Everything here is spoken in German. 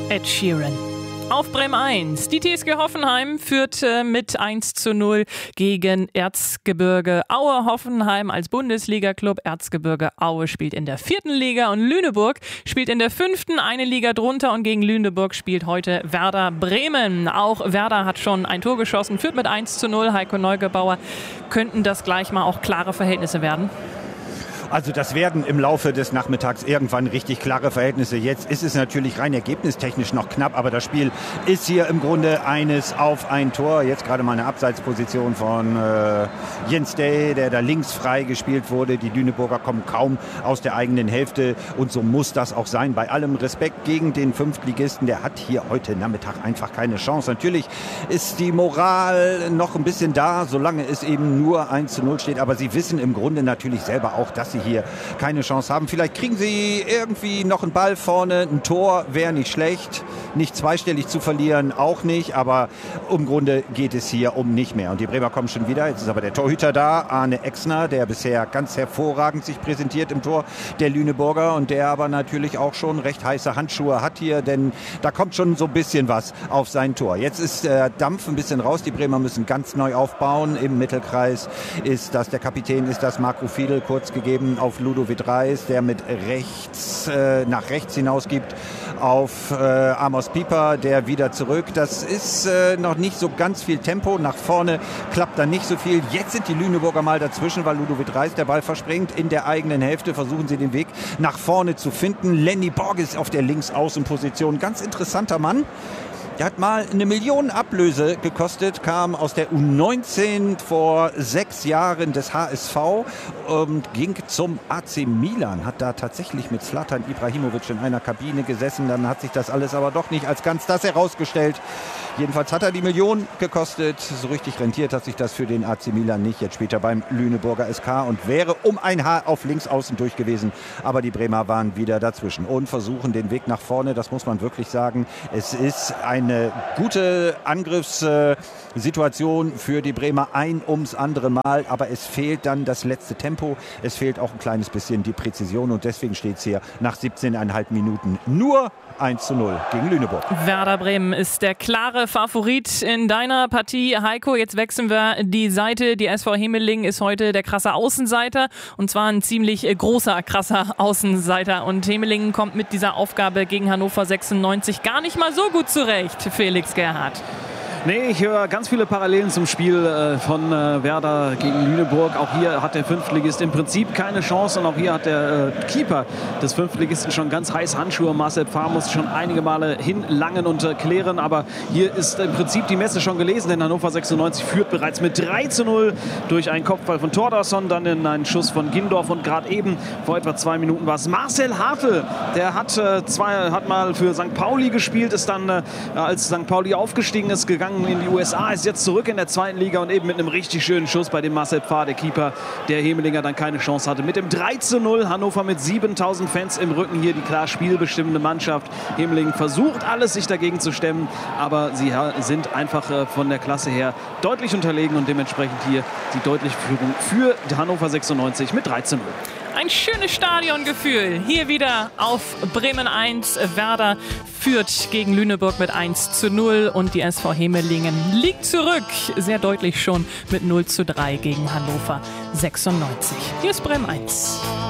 Ed Sheeran. Auf Bremen 1. Die TSG Hoffenheim führt mit 1:0 gegen Erzgebirge Aue. Hoffenheim als Bundesliga-Club. Erzgebirge Aue spielt in der 4. Liga und Lüneburg spielt in der 5. eine Liga drunter. Und gegen Lüneburg spielt heute Werder Bremen. Auch Werder hat schon ein Tor geschossen, führt mit 1:0. Heiko Neugebauer. Könnten das gleich mal auch klare Verhältnisse werden? Also das werden im Laufe des Nachmittags irgendwann richtig klare Verhältnisse. Jetzt ist es natürlich rein ergebnistechnisch noch knapp, aber das Spiel ist hier im Grunde eines auf ein Tor. Jetzt gerade mal eine Abseitsposition von Jens Day, der da links frei gespielt wurde. Die Lüneburger kommen kaum aus der eigenen Hälfte und so muss das auch sein. Bei allem Respekt gegen den Fünftligisten, der hat hier heute Nachmittag einfach keine Chance. Natürlich ist die Moral noch ein bisschen da, solange es eben nur 1:0 steht, aber sie wissen im Grunde natürlich selber auch, dass sie hier keine Chance haben. Vielleicht kriegen sie irgendwie noch einen Ball vorne, ein Tor wäre nicht schlecht. Nicht zweistellig zu verlieren, auch nicht, aber im Grunde geht es hier um nicht mehr. Und die Bremer kommen schon wieder. Jetzt ist aber der Torhüter da, Arne Exner, der bisher ganz hervorragend sich präsentiert im Tor der Lüneburger und der aber natürlich auch schon recht heiße Handschuhe hat hier, denn da kommt schon so ein bisschen was auf sein Tor. Jetzt ist der Dampf ein bisschen raus. Die Bremer müssen ganz neu aufbauen. Im Mittelkreis ist das der Kapitän, ist das Marco Fiedel, kurz gegeben auf Ludovic Reis, der mit rechts nach rechts hinausgibt auf Amos Pieper, der wieder zurück. Das ist noch nicht so ganz viel Tempo. Nach vorne klappt da nicht so viel. Jetzt sind die Lüneburger mal dazwischen, weil Ludovic Reis der Ball verspringt. In der eigenen Hälfte versuchen sie den Weg nach vorne zu finden. Lenny Borges auf der Linksaußenposition. Ganz interessanter Mann. Der hat mal 1 Million Ablöse gekostet, kam aus der U19 vor 6 Jahren des HSV und ging zum AC Milan. Hat da tatsächlich mit Zlatan Ibrahimovic in einer Kabine gesessen. Dann hat sich das alles aber doch nicht als ganz das herausgestellt. Jedenfalls hat er die 1 Million gekostet. So richtig rentiert hat sich das für den AC Milan nicht. Jetzt spielt er beim Lüneburger SK und wäre um ein Haar auf links außen durch gewesen. Aber die Bremer waren wieder dazwischen und versuchen den Weg nach vorne. Das muss man wirklich sagen. Es ist eine gute Angriffssituation für die Bremer ein ums andere Mal. Aber es fehlt dann das letzte Tempo. Es fehlt auch ein kleines bisschen die Präzision. Und deswegen steht es hier nach 17,5 Minuten nur 1:0 gegen Lüneburg. Werder Bremen ist der klare Favorit in deiner Partie. Heiko, jetzt wechseln wir die Seite. Die SV Hemeling ist heute der krasse Außenseiter. Und zwar ein ziemlich großer, krasser Außenseiter. Und Hemeling kommt mit dieser Aufgabe gegen Hannover 96 gar nicht mal so gut zurecht. Felix Gerhardt. Nee, ich höre ganz viele Parallelen zum Spiel von Werder gegen Lüneburg. Auch hier hat der Fünftligist im Prinzip keine Chance und auch hier hat der Keeper des Fünftligisten schon ganz heiß Handschuhe. Marcel Pfarr muss schon einige Male hinlangen und klären, aber hier ist im Prinzip die Messe schon gelesen, denn Hannover 96 führt bereits mit 3:0 durch einen Kopfball von Thordarson, dann in einen Schuss von Gindorf und gerade eben vor etwa 2 Minuten war es Marcel Hartl, der hat mal für St. Pauli gespielt, ist dann, als St. Pauli aufgestiegen ist, gegangen in die USA, ist jetzt zurück in der 2. Liga und eben mit einem richtig schönen Schuss bei dem Marcel Pfarr, der Keeper der Hemelinger, dann keine Chance hatte. Mit dem 3:0 Hannover mit 7000 Fans im Rücken hier die klar spielbestimmende Mannschaft. Hemeling versucht alles, sich dagegen zu stemmen, aber sie sind einfach von der Klasse her deutlich unterlegen und dementsprechend hier die deutliche Führung für Hannover 96 mit 3:0. Ein schönes Stadiongefühl. Hier wieder auf Bremen 1. Werder führt gegen Lüneburg mit 1:0 und die SV Hemelingen liegt zurück. Sehr deutlich schon mit 0:3 gegen Hannover 96. Hier ist Bremen 1.